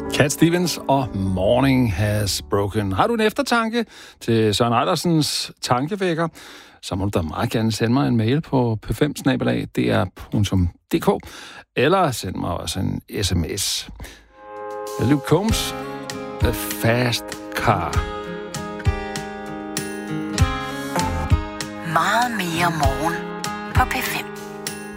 Cat Stevens og Morning Has Broken. Har du en eftertanke til Søren Eilersens tankevækker, så må du da meget gerne sende mig en mail på p5@dr.dk eller send mig også en sms. Luke Combs, The Fast Car. Meget mere morgen på P5.